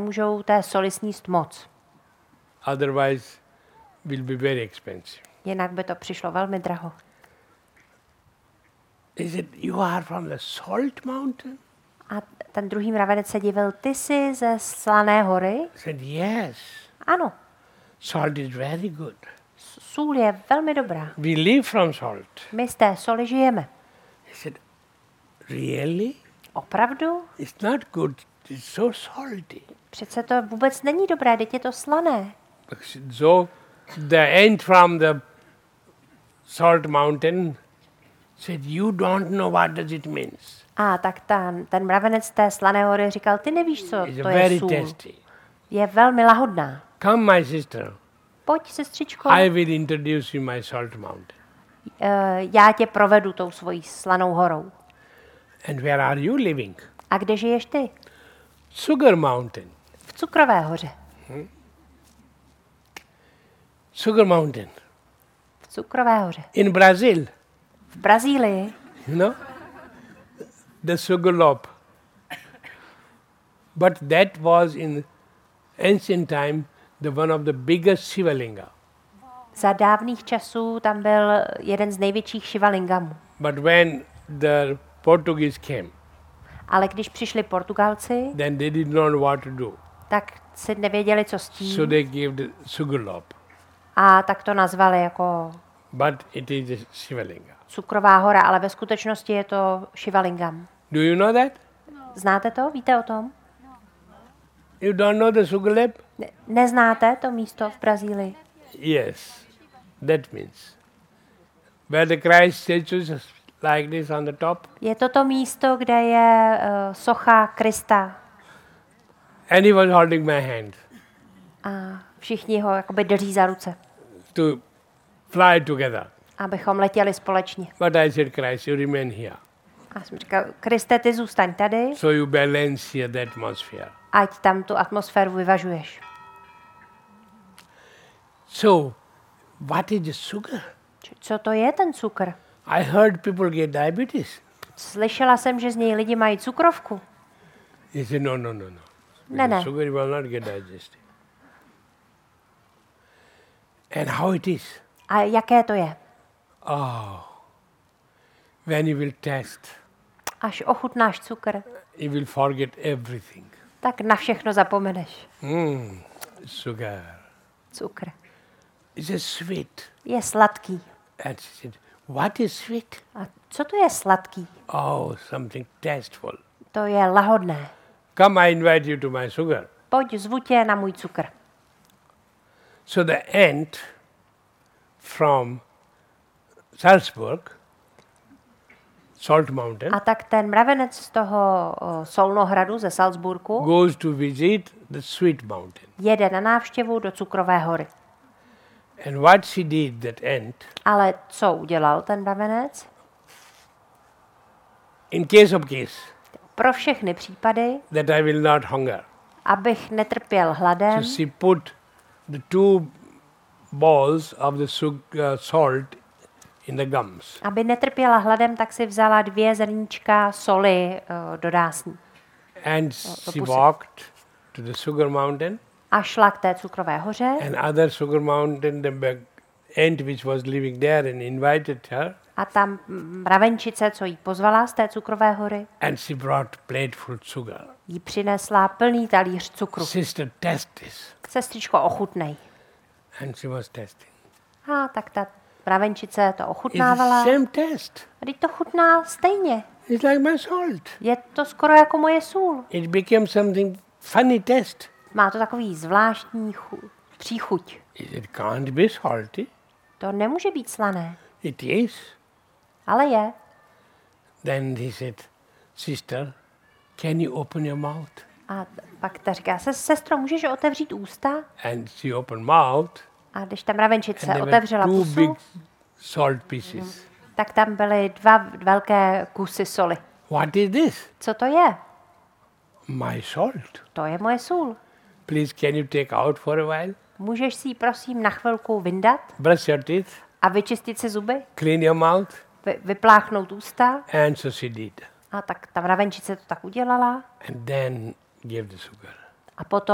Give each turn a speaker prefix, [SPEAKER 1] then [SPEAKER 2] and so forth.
[SPEAKER 1] nemůžou té soli sníst moc.
[SPEAKER 2] Otherwise, will be very expensive.
[SPEAKER 1] Jinak by to přišlo velmi draho.
[SPEAKER 2] He said, you are from the Salt Mountain?
[SPEAKER 1] A ten druhý mravenec se divil, ty jsi ze Slané hory?
[SPEAKER 2] I said, yes.
[SPEAKER 1] Ano,
[SPEAKER 2] Salt is very good.
[SPEAKER 1] sůl je velmi dobrá.
[SPEAKER 2] We live from salt.
[SPEAKER 1] My z té soli žijeme.
[SPEAKER 2] He said, really?
[SPEAKER 1] Opravdu?
[SPEAKER 2] It's not good. It's so salty.
[SPEAKER 1] Přece to vůbec není dobré, teď je to slané.
[SPEAKER 2] So the ant from the Salt Mountain said, you don't know what does it means.
[SPEAKER 1] A tak ten mravenec té Slané hory říkal, ty nevíš, co
[SPEAKER 2] It's
[SPEAKER 1] to je
[SPEAKER 2] very
[SPEAKER 1] sůl.
[SPEAKER 2] tasty.
[SPEAKER 1] Je velmi lahodná.
[SPEAKER 2] Come, my sister.
[SPEAKER 1] Pojď, sestřičko,
[SPEAKER 2] I will introduce you my Salt Mountain.
[SPEAKER 1] já tě provedu tou svojí Slanou horou.
[SPEAKER 2] And where are you living?
[SPEAKER 1] A kde žiješ ty?
[SPEAKER 2] Sugar Mountain.
[SPEAKER 1] V Cukrové hoře.
[SPEAKER 2] Sugar Mountain.
[SPEAKER 1] V Cukrové hoře.
[SPEAKER 2] In Brazil,
[SPEAKER 1] V Brazílii.
[SPEAKER 2] you know, the sugar loaf. But that was in ancient time one of the biggest Shivalinga.
[SPEAKER 1] Za dávných časů tam byl jeden z největších šivalingamů.
[SPEAKER 2] But when the Portuguese came,
[SPEAKER 1] Ale když přišli Portugalci,
[SPEAKER 2] then they did not know what to do.
[SPEAKER 1] tak si nevěděli, co s tím.
[SPEAKER 2] So they gave the sugar loaf.
[SPEAKER 1] A tak to nazvali jako
[SPEAKER 2] But it is a Shivalinga.
[SPEAKER 1] Cukrová hora, ale ve skutečnosti je to Shivalingam.
[SPEAKER 2] Do you know that?
[SPEAKER 1] Znáte to? Víte o tom?
[SPEAKER 2] You don't know the sugar loaf?
[SPEAKER 1] Neznáte to místo v Brazílii?
[SPEAKER 2] Yes, that means where the Christ statue is like this on the top,
[SPEAKER 1] Je to to místo, kde je socha Krista
[SPEAKER 2] and he was holding my hand
[SPEAKER 1] a všichni ho jakoby drží za ruce,
[SPEAKER 2] to fly together.
[SPEAKER 1] abychom letěli společně.
[SPEAKER 2] But I said, Christ, you remain here.
[SPEAKER 1] A jsem říkal, Kriste, ty zůstaň tady,
[SPEAKER 2] So you balance here the atmosphere.
[SPEAKER 1] ať tam tu atmosféru vyvažuješ.
[SPEAKER 2] So, what is the sugar?
[SPEAKER 1] Co to je ten cukr?
[SPEAKER 2] I heard people get diabetes.
[SPEAKER 1] Slyšela jsem, že z něj lidi mají cukrovku.
[SPEAKER 2] He said, no.
[SPEAKER 1] Ne,
[SPEAKER 2] Because
[SPEAKER 1] ne.
[SPEAKER 2] sugar will not get digested. And how it is?
[SPEAKER 1] A jaké to je?
[SPEAKER 2] Oh, when you will taste,
[SPEAKER 1] Až ochutnáš cukr,
[SPEAKER 2] you will forget everything.
[SPEAKER 1] tak na všechno zapomeneš.
[SPEAKER 2] Sugar.
[SPEAKER 1] Cukr
[SPEAKER 2] It's a sweet.
[SPEAKER 1] je sladký.
[SPEAKER 2] And she said, what is sweet?
[SPEAKER 1] A co to je sladký?
[SPEAKER 2] Oh, something tasteful.
[SPEAKER 1] To je lahodné.
[SPEAKER 2] Come, I invite you to my sugar.
[SPEAKER 1] Pojď, zvu tě na můj cukr.
[SPEAKER 2] So the ant from Salzburg, Salt Mountain,
[SPEAKER 1] A tak ten mravenec z toho Solnohradu ze Salzburgu
[SPEAKER 2] goes to visit the sweet mountain.
[SPEAKER 1] jede na návštěvu do Cukrové hory.
[SPEAKER 2] And what she did, that ant,
[SPEAKER 1] Ale co udělal ten mravenec?
[SPEAKER 2] in case of case,
[SPEAKER 1] Pro všechny případy,
[SPEAKER 2] that I will not hunger.
[SPEAKER 1] abych netrpěl hladem,
[SPEAKER 2] So she put the two balls of the salt in the gums.
[SPEAKER 1] aby netrpěla hladem, tak si vzala 2 zrníčka soli do dásní.
[SPEAKER 2] And she walked to the sugar mountain,
[SPEAKER 1] A šla k té Cukrové hoře
[SPEAKER 2] and other sugar mountain, the ant which was living there and invited her,
[SPEAKER 1] a tam mravenčice, co jí pozvala z té Cukrové hory,
[SPEAKER 2] and she brought plateful sugar.
[SPEAKER 1] jí přinesla plný talíř cukru.
[SPEAKER 2] Sister, test this.
[SPEAKER 1] Sestřičko, ochutnej.
[SPEAKER 2] And she was testing.
[SPEAKER 1] A tak ta mravenčice to
[SPEAKER 2] It's the
[SPEAKER 1] ochutnávala.
[SPEAKER 2] same test.
[SPEAKER 1] A teď to chutná stejně.
[SPEAKER 2] It's like my salt.
[SPEAKER 1] Je to skoro jako moje sůl.
[SPEAKER 2] It became something funny test.
[SPEAKER 1] Má to takový zvláštní příchuť.
[SPEAKER 2] It can't be salty.
[SPEAKER 1] To nemůže být slané,
[SPEAKER 2] It is.
[SPEAKER 1] ale je.
[SPEAKER 2] Then he said, sister, can you open your mouth?
[SPEAKER 1] A pak ta říká, sestro, můžeš otevřít ústa?
[SPEAKER 2] And she opened mouth,
[SPEAKER 1] A když ta mravenčice
[SPEAKER 2] and there were
[SPEAKER 1] otevřela
[SPEAKER 2] two
[SPEAKER 1] pusu,
[SPEAKER 2] big salt pieces.
[SPEAKER 1] tak tam byly 2 velké kusy soli.
[SPEAKER 2] What is this?
[SPEAKER 1] Co to je?
[SPEAKER 2] My salt.
[SPEAKER 1] To je moje sůl.
[SPEAKER 2] Please, can you take out for a while?
[SPEAKER 1] Můžeš si ji prosím na chvilku vyndat
[SPEAKER 2] Brush your teeth,
[SPEAKER 1] a vyčistit si zuby?
[SPEAKER 2] clean your mouth.
[SPEAKER 1] Vypláchnout ústa?
[SPEAKER 2] And so she did.
[SPEAKER 1] A tak ta mravenčice to tak udělala
[SPEAKER 2] And then gave the sugar.
[SPEAKER 1] a potom